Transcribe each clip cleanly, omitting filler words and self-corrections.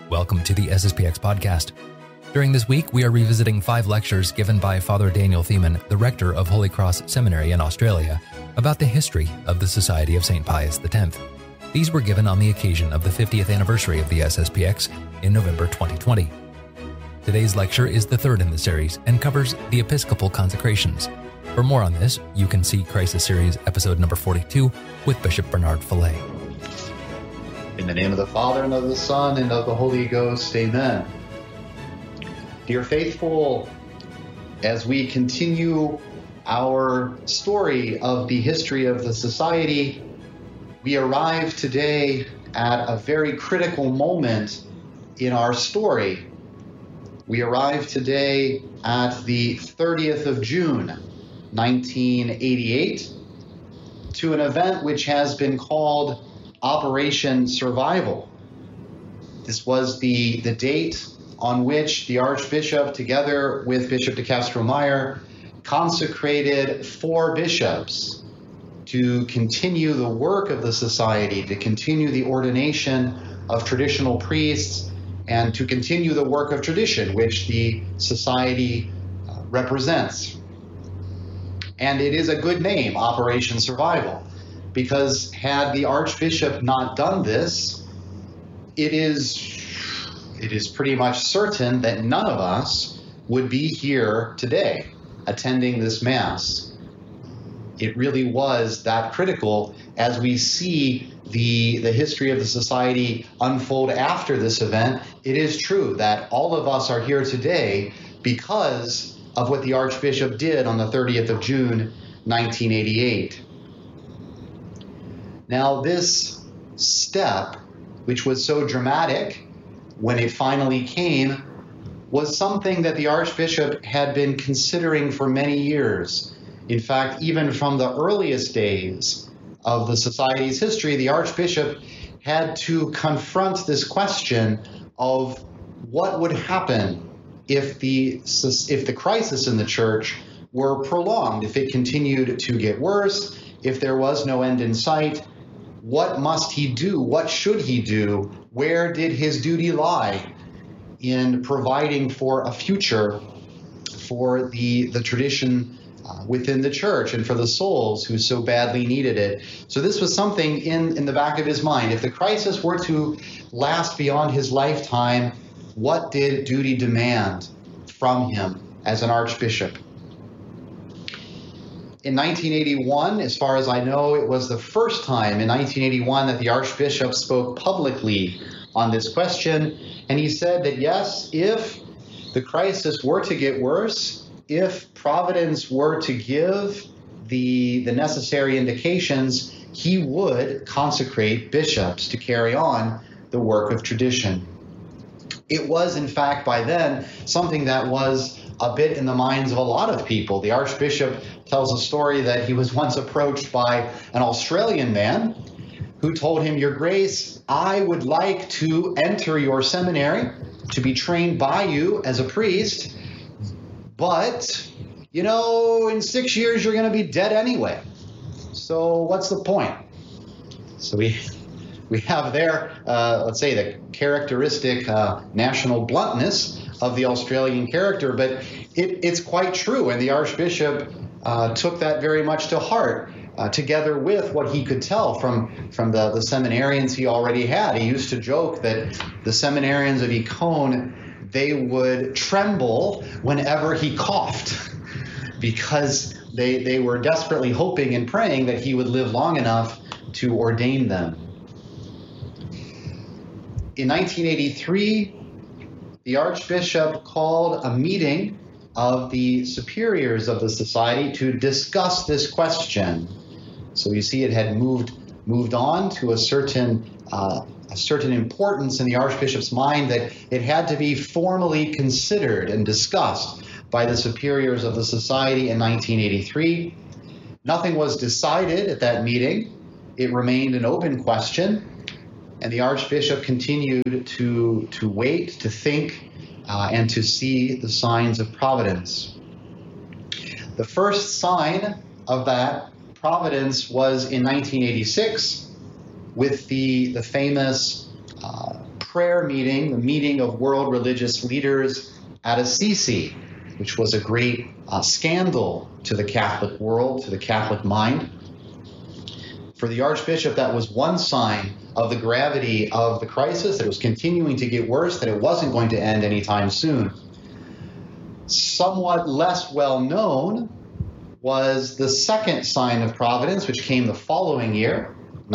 Welcome to the SSPX podcast. During this week, we are revisiting 5 lectures given by Father Daniel Thiemann, the rector of Holy Cross Seminary in Australia, about the history of the Society of St. Pius X. These were given on the occasion of the 50th anniversary of the SSPX in November 2020. Today's lecture is the third in the series and covers the Episcopal consecrations. For more on this, you can see Crisis Series episode number 42 with Bishop Bernard Fillet. In the name of the Father, and of the Son, and of the Holy Ghost, amen. Dear faithful, as we continue our story of the history of the Society, we arrive today at a very critical moment in our story. We arrive today at the 30th of June, 1988, to an event which has been called Operation Survival. This was the date on which the Archbishop, together with Bishop de Castro-Meyer, consecrated 4 bishops to continue the work of the Society, to continue the ordination of traditional priests, and to continue the work of tradition, which the Society represents. And it is a good name, Operation Survival, because had the Archbishop not done this, it is pretty much certain that none of us would be here today attending this Mass. It really was that critical as we see the history of the Society unfold after this event. It is true that all of us are here today because of what the Archbishop did on the 30th of June, 1988. Now, this step, which was so dramatic when it finally came, was something that the Archbishop had been considering for many years. In fact, even from the earliest days of the Society's history, the Archbishop had to confront this question of what would happen if the crisis in the Church were prolonged, if it continued to get worse, if there was no end in sight. What must he do? What should he do? Where did his duty lie in providing for a future for the tradition within the Church and for the souls who so badly needed it? So this was something in the back of his mind. If the crisis were to last beyond his lifetime, what did duty demand from him as an archbishop? In 1981, as far as I know, it was the first time in 1981 that the Archbishop spoke publicly on this question, and he said that yes, if the crisis were to get worse, if Providence were to give the necessary indications, he would consecrate bishops to carry on the work of tradition. It was, in fact, by then, something that was a bit in the minds of a lot of people. The Archbishop tells a story that he was once approached by an Australian man who told him, "Your Grace, I would like to enter your seminary to be trained by you as a priest, but, in 6 years you're going to be dead anyway. So what's the point?" So we have there, let's say, the characteristic national bluntness of the Australian character, but it's quite true, and the Archbishop took that very much to heart, together with what he could tell from the seminarians he already had. He used to joke that the seminarians of Icone, they would tremble whenever he coughed, because they were desperately hoping and praying that he would live long enough to ordain them. In 1983, the Archbishop called a meeting of the superiors of the Society to discuss this question. So you see, it had moved on to a certain importance in the Archbishop's mind that it had to be formally considered and discussed by the superiors of the Society in 1983. Nothing was decided at that meeting. It remained an open question, and the Archbishop continued to wait, to think, and to see the signs of providence. The first sign of that providence was in 1986 with the famous prayer meeting, the meeting of world religious leaders at Assisi, which was a great scandal to the Catholic world, to the Catholic mind. For the Archbishop, that was one sign of the gravity of the crisis, that it was continuing to get worse, that it wasn't going to end anytime soon. Somewhat less well known was the second sign of providence, which came the following year,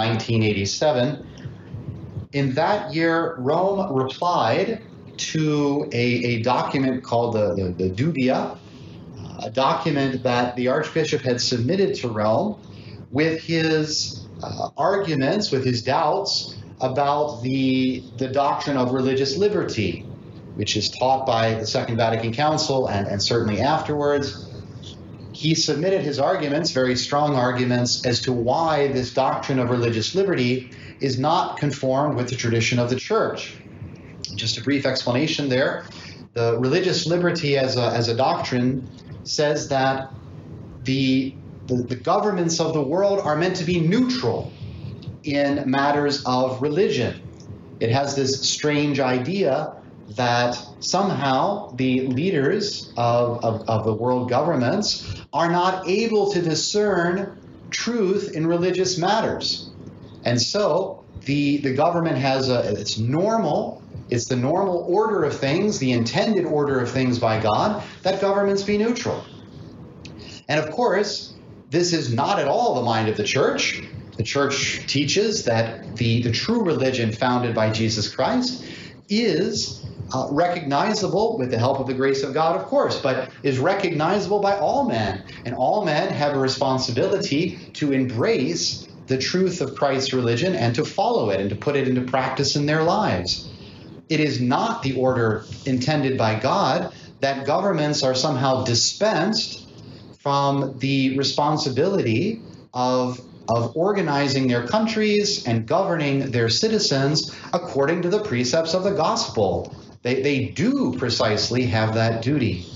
1987. In that year, Rome replied to a document called the Dudia, a document that the Archbishop had submitted to Rome with his arguments, with his doubts about the doctrine of religious liberty, which is taught by the Second Vatican Council and certainly afterwards. He submitted his arguments, very strong arguments, as to why this doctrine of religious liberty is not conformed with the tradition of the Church. Just a brief explanation there. The religious liberty as a doctrine says that the governments of the world are meant to be neutral in matters of religion. It has this strange idea that somehow the leaders of the world governments are not able to discern truth in religious matters. And so the government has it's the normal order of things, the intended order of things by God, that governments be neutral. And of course, this is not at all the mind of the Church. The Church teaches that the true religion founded by Jesus Christ is recognizable with the help of the grace of God, of course, but is recognizable by all men. And all men have a responsibility to embrace the truth of Christ's religion and to follow it and to put it into practice in their lives. It is not the order intended by God that governments are somehow dispensed from the responsibility of organizing their countries and governing their citizens according to the precepts of the gospel. They do precisely have that duty.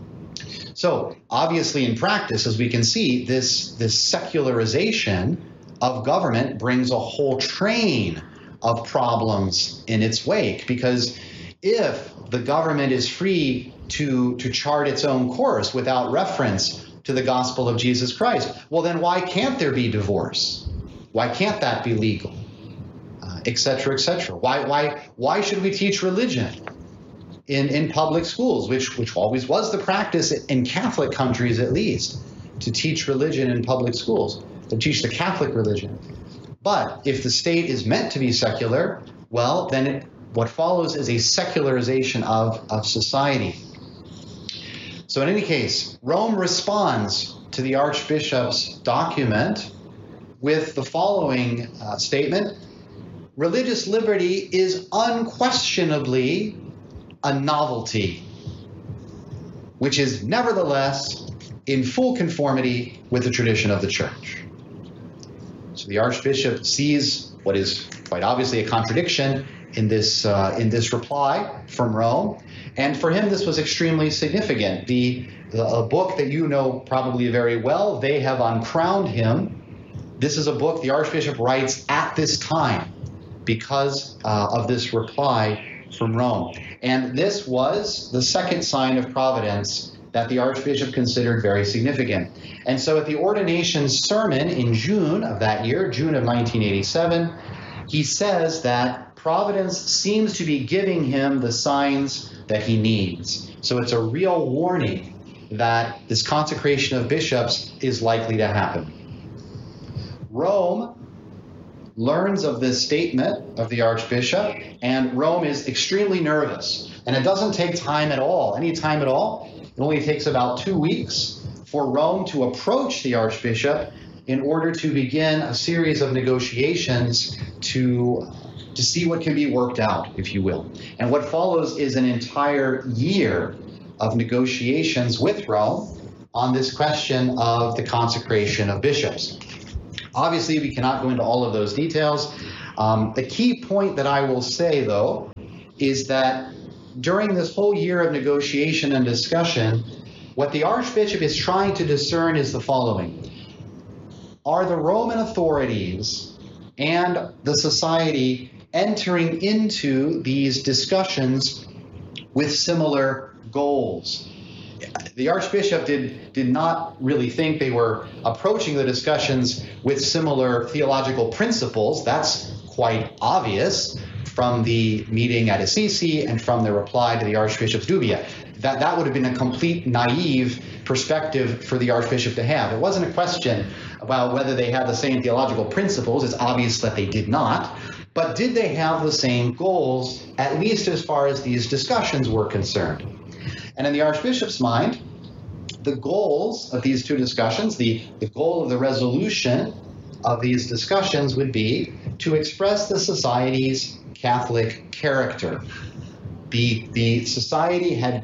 So obviously in practice, as we can see, this secularization of government brings a whole train of problems in its wake, because if the government is free to chart its own course without reference to the gospel of Jesus Christ, well then why can't there be divorce? Why can't that be legal? Et cetera, et cetera. Why should we teach religion in public schools, which always was the practice in Catholic countries at least, to teach religion in public schools, to teach the Catholic religion? But if the state is meant to be secular, well, then what follows is a secularization of society. So in any case, Rome responds to the Archbishop's document with the following statement: religious liberty is unquestionably a novelty, which is nevertheless in full conformity with the tradition of the Church. So the Archbishop sees what is quite obviously a contradiction in this reply from Rome, and for him this was extremely significant. A book that you know probably very well, They Have Uncrowned Him. This is a book the Archbishop writes at this time because of this reply from Rome. And this was the second sign of providence that the Archbishop considered very significant. And so at the ordination sermon in June of that year, June of 1987, he says that providence seems to be giving him the signs that he needs. So it's a real warning that this consecration of bishops is likely to happen. Rome learns of this statement of the Archbishop, and Rome is extremely nervous. And it doesn't take time at all, any time at all. It only takes about 2 weeks for Rome to approach the Archbishop in order to begin a series of negotiations to see what can be worked out, if you will. And what follows is an entire year of negotiations with Rome on this question of the consecration of bishops. Obviously, we cannot go into all of those details. The key point that I will say, though, is that during this whole year of negotiation and discussion, what the Archbishop is trying to discern is the following. Are the Roman authorities and the society entering into these discussions with similar goals. The Archbishop did not really think they were approaching the discussions with similar theological principles. That's quite obvious from the meeting at Assisi and from the reply to the Archbishop's dubia. That would have been a complete naive perspective for the Archbishop to have. It wasn't a question about whether they had the same theological principles. It's obvious that they did not. But did they have the same goals, at least as far as these discussions were concerned? And in the Archbishop's mind, the goals of these two discussions, the goal of the resolution of these discussions would be to express the society's Catholic character. The society had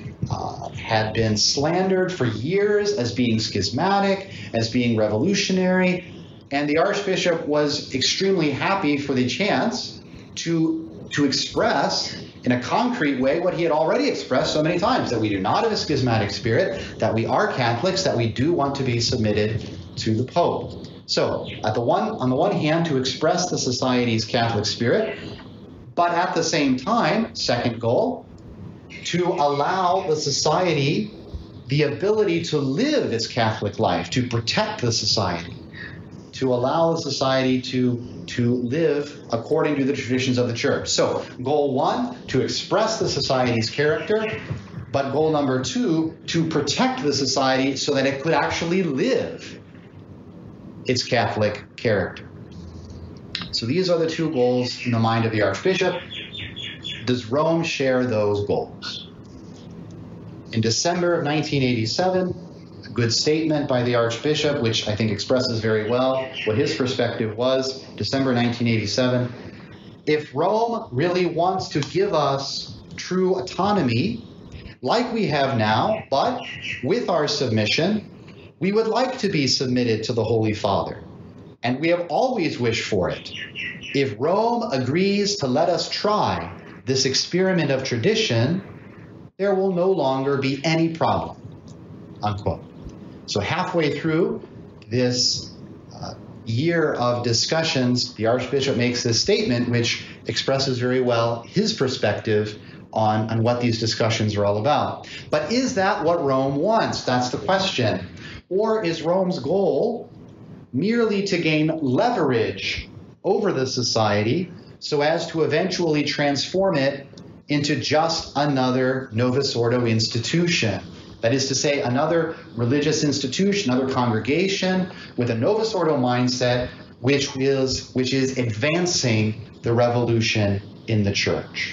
been slandered for years as being schismatic, as being revolutionary, and the Archbishop was extremely happy for the chance to express in a concrete way what he had already expressed so many times, that we do not have a schismatic spirit, that we are Catholics, that we do want to be submitted to the Pope. So, on the one hand, to express the society's Catholic spirit, but at the same time, second goal, to allow the society the ability to live its Catholic life, to protect the society, to allow the society to live according to the traditions of the Church. So, goal one, to express the society's character, but goal number two, to protect the society so that it could actually live its Catholic character. So these are the two goals in the mind of the Archbishop. Does Rome share those goals? In December of 1987, a good statement by the Archbishop, which I think expresses very well what his perspective was, December 1987, if Rome really wants to give us true autonomy, like we have now, but with our submission, we would like to be submitted to the Holy Father, and we have always wished for it. If Rome agrees to let us try this experiment of tradition, there will no longer be any problem, unquote. So halfway through this year of discussions, the Archbishop makes this statement, which expresses very well his perspective on what these discussions are all about. But is that what Rome wants? That's the question. Or is Rome's goal merely to gain leverage over the society so as to eventually transform it into just another Novus Ordo institution? That is to say, another religious institution, another congregation with a Novus Ordo mindset, which is advancing the revolution in the Church.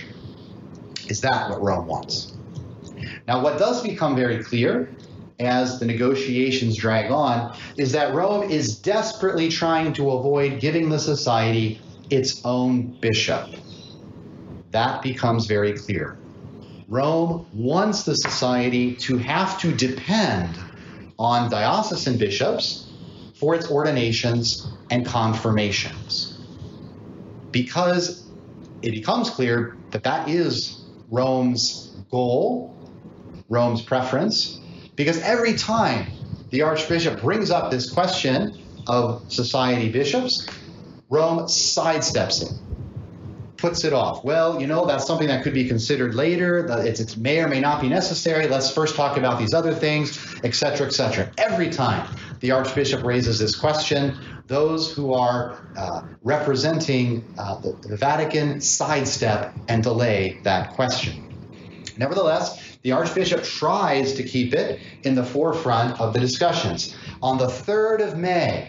Is that what Rome wants? Now, what does become very clear as the negotiations drag on is that Rome is desperately trying to avoid giving the society its own bishop. That becomes very clear. Rome wants the society to have to depend on diocesan bishops for its ordinations and confirmations, because it becomes clear that that is Rome's goal, Rome's preference, because every time the Archbishop brings up this question of society bishops, Rome sidesteps it, puts it off. Well, that's something that could be considered later. It may or may not be necessary. Let's first talk about these other things, etc., etc. Every time the Archbishop raises this question, those who are representing the Vatican sidestep and delay that question. Nevertheless, the Archbishop tries to keep it in the forefront of the discussions. On the 3rd of May,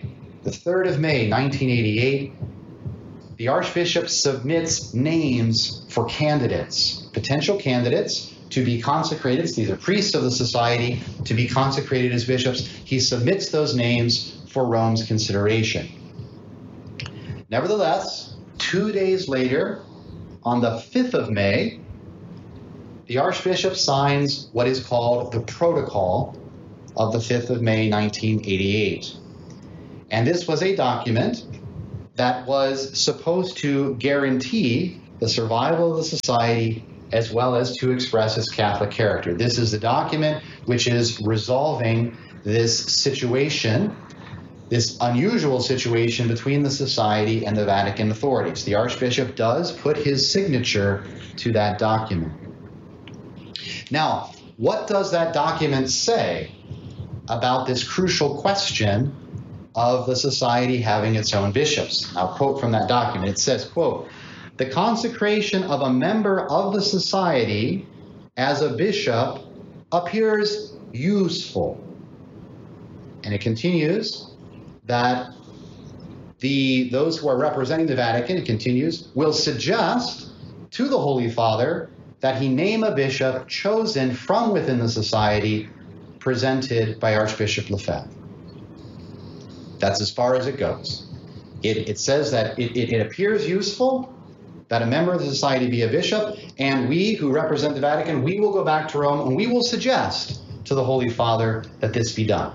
1988, the Archbishop submits names for candidates, potential candidates to be consecrated. These are priests of the society to be consecrated as bishops. He submits those names for Rome's consideration. Nevertheless, 2 days later, on the 5th of May, the Archbishop signs what is called the Protocol of the 5th of May, 1988. And this was a document that was supposed to guarantee the survival of the society as well as to express its Catholic character. This is the document which is resolving this situation this unusual situation between the society and the Vatican authorities. The Archbishop does put his signature to that document. Now, what does that document say about this crucial question of the society having its own bishops? I'll quote from that document. It says, quote, "The consecration of a member of the society as a bishop appears useful." And it continues that those who are representing the Vatican, it continues, will suggest to the Holy Father that he name a bishop chosen from within the society, presented by Archbishop Lefebvre. That's as far as it goes. It says that it appears useful that a member of the society be a bishop, and we who represent the Vatican, we will go back to Rome and we will suggest to the Holy Father that this be done.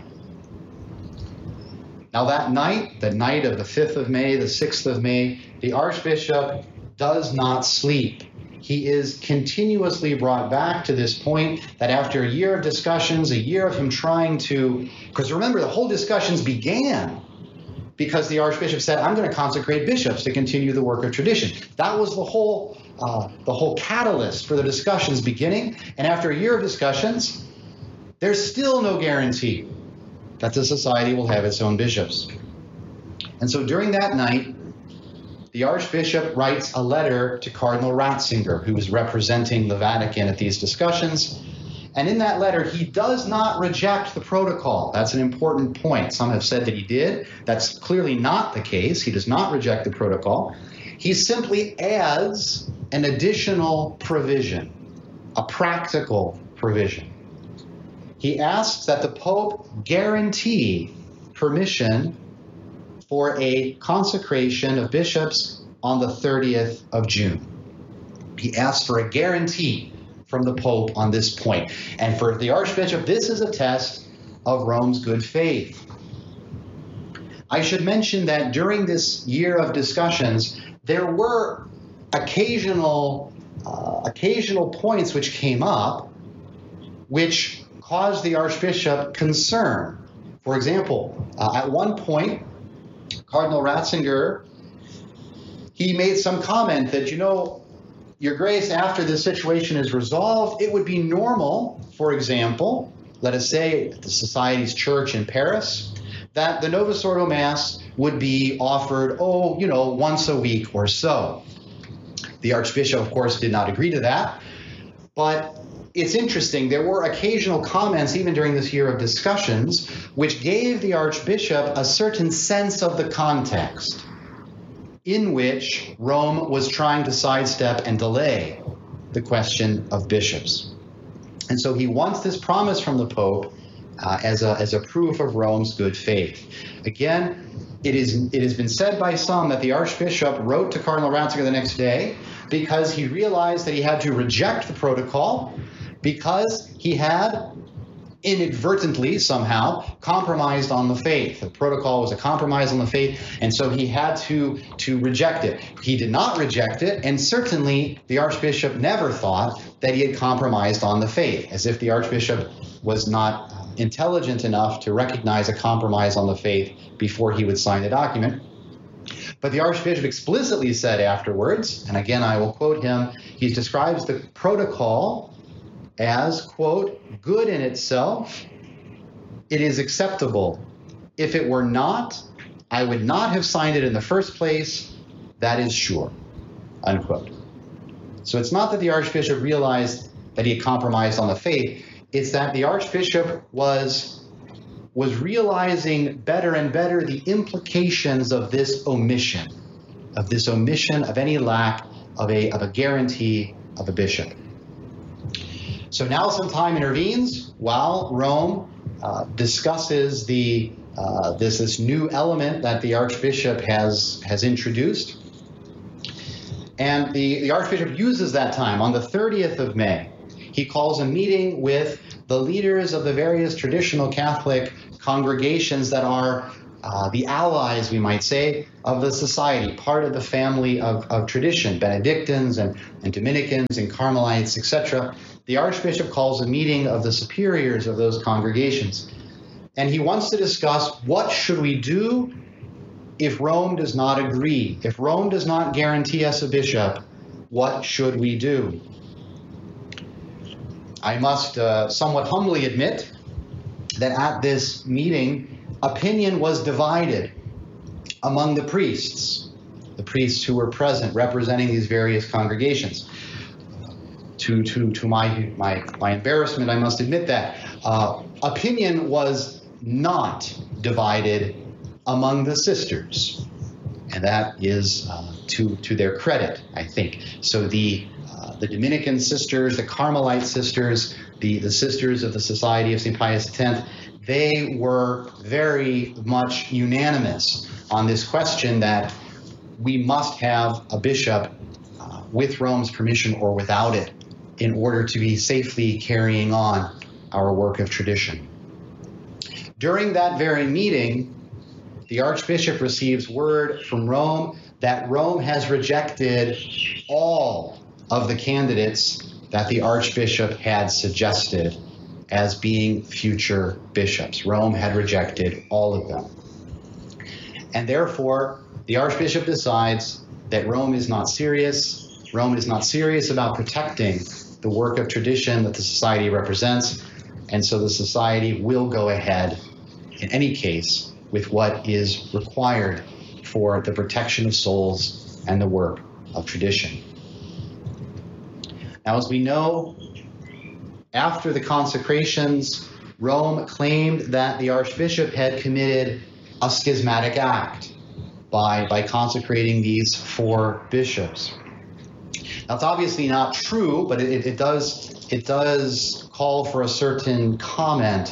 Now that night, the night of the 5th of May, the 6th of May, the Archbishop does not sleep. He is continuously brought back to this point that after a year of discussions, a year of him trying to, because remember, the whole discussions began because the Archbishop said, I'm going to consecrate bishops to continue the work of tradition. That was the whole catalyst for the discussions beginning. And after a year of discussions, there's still no guarantee that the society will have its own bishops. And so during that night, the Archbishop writes a letter to Cardinal Ratzinger, who is representing the Vatican at these discussions. And in that letter, he does not reject the protocol. That's an important point. Some have said that he did. That's clearly not the case. He does not reject the protocol. He simply adds an additional provision, a practical provision. He asks that the Pope guarantee permission for a consecration of bishops on the 30th of June. He asks for a guarantee from the Pope on this point. And for the Archbishop, this is a test of Rome's good faith. I should mention that during this year of discussions, there were occasional points which came up which caused the Archbishop concern. For example, at one point, Cardinal Ratzinger, he made some comment that, Your Grace, after this situation is resolved, it would be normal, for example, let us say at the Society's church in Paris, that the Novus Ordo Mass would be offered, once a week or so. The Archbishop, of course, did not agree to that, but it's interesting. There were occasional comments, even during this year of discussions, which gave the Archbishop a certain sense of the context in which Rome was trying to sidestep and delay the question of bishops. And so he wants this promise from the Pope as a proof of Rome's good faith. Again, it has been said by some that the Archbishop wrote to Cardinal Ratzinger the next day because he realized that he had to reject the protocol because he had inadvertently somehow compromised on the faith. The protocol was a compromise on the faith, and so he had to reject it. He did not reject it, and certainly the Archbishop never thought that he had compromised on the faith, as if the Archbishop was not intelligent enough to recognize a compromise on the faith before he would sign the document. But the Archbishop explicitly said afterwards, and again I will quote him, he describes the protocol as, quote, good in itself. It is acceptable. If it were not, I would not have signed it in the first place. That is sure, unquote. So it's not that the Archbishop realized that he had compromised on the faith. It's that the Archbishop was realizing better and better the implications of this omission of any lack of a guarantee of a bishop. So now some time intervenes while Rome discusses this new element that the Archbishop has introduced. And the Archbishop uses that time on the 30th of May. He calls a meeting with the leaders of the various traditional Catholic congregations that are the allies, we might say, of the society, part of the family of tradition, Benedictines and Dominicans and Carmelites, etc. The Archbishop calls a meeting of the superiors of those congregations. And he wants to discuss what should we do if Rome does not agree. If Rome does not guarantee us a bishop, what should we do? I must somewhat humbly admit that at this meeting, opinion was divided among the priests who were present representing these various congregations. To my embarrassment, I must admit that opinion was not divided among the sisters, and that is to their credit, I think. So the Dominican sisters, the Carmelite sisters, the sisters of the Society of St. Pius X, they were very much unanimous on this question that we must have a bishop with Rome's permission or without it in order to be safely carrying on our work of tradition. During that very meeting, the Archbishop receives word from Rome that Rome has rejected all of the candidates that the Archbishop had suggested as being future bishops. Rome had rejected all of them. And therefore, the Archbishop decides that Rome is not serious. Rome is not serious about protecting the work of tradition that the Society represents, and so the Society will go ahead, in any case, with what is required for the protection of souls and the work of tradition. Now, as we know, after the consecrations, Rome claimed that the Archbishop had committed a schismatic act by consecrating these 4 bishops. That's obviously not true, but it does call for a certain comment.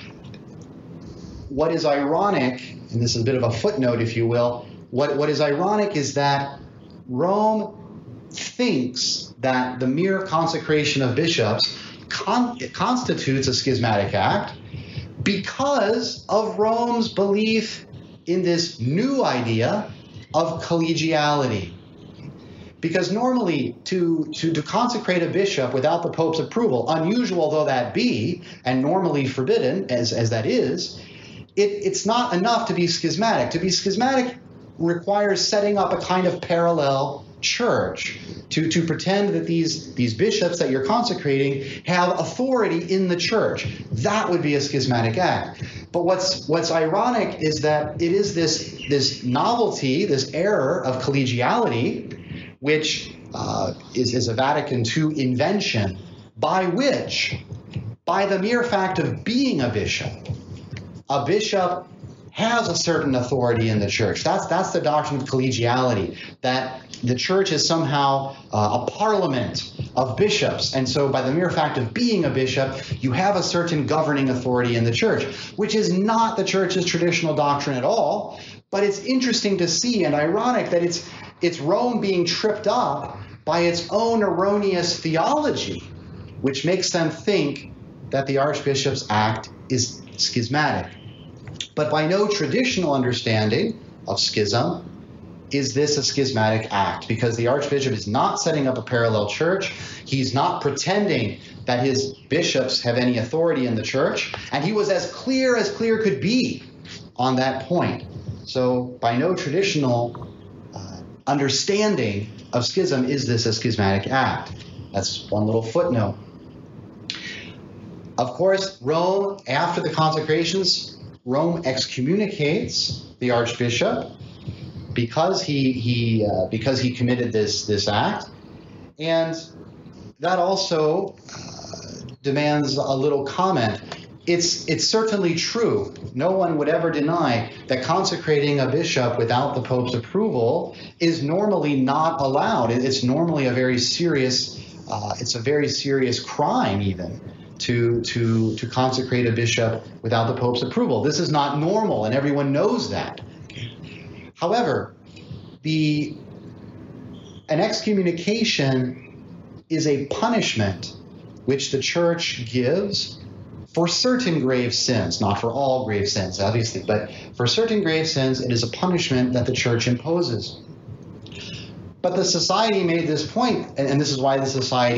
What is ironic, and this is a bit of a footnote, if you will, what is ironic is that Rome thinks that the mere consecration of bishops constitutes a schismatic act because of Rome's belief in this new idea of collegiality. Because normally, to consecrate a bishop without the Pope's approval, unusual though that be, and normally forbidden as that is, it's not enough to be schismatic. To be schismatic requires setting up a kind of parallel church, to pretend that these bishops that you're consecrating have authority in the church. That would be a schismatic act. But what's ironic is that it is this novelty, this error of collegiality, which is a Vatican II invention, by which, by the mere fact of being a bishop has a certain authority in the church. That's the doctrine of collegiality, that the church is somehow a parliament of bishops. And so by the mere fact of being a bishop, you have a certain governing authority in the church, which is not the church's traditional doctrine at all. But it's interesting to see and ironic that it's Rome being tripped up by its own erroneous theology, which makes them think that the Archbishop's act is schismatic. But by no traditional understanding of schism is this a schismatic act, because the Archbishop is not setting up a parallel church. He's not pretending that his bishops have any authority in the church, and he was as clear could be on that point. So by no traditional understanding of schism is this a schismatic act. That's one little footnote. Of course, Rome, after the consecrations, Rome excommunicates the Archbishop because he committed this act, and that also demands a little comment. It's certainly true. No one would ever deny that consecrating a bishop without the Pope's approval is normally not allowed. It's normally a very serious crime even to consecrate a bishop without the Pope's approval. This is not normal, and everyone knows that. However, an excommunication is a punishment which the Church gives for certain grave sins, not for all grave sins, obviously, but for certain grave sins, it is a punishment that the Church imposes. But the Society made this point, and this is why the Society